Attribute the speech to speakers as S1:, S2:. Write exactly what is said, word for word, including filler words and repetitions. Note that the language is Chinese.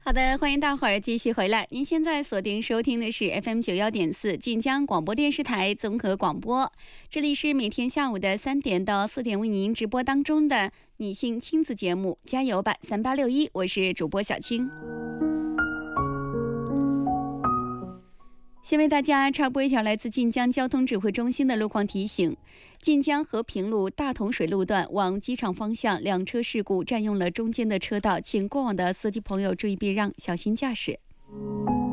S1: 好的，欢迎大伙儿继续回来。您现在锁定收听的是 F M 九幺点四晋江广播电视台综合广播，这里是每天下午的三点到四点为您直播当中的女性亲子节目《加油吧三八六一》，我是主播小青。先为大家插播一条来自晋江交通指挥中心的路况提醒：晋江和平路大同水路段往机场方向两车事故占用了中间的车道，请过往的司机朋友注意避让，小心驾驶。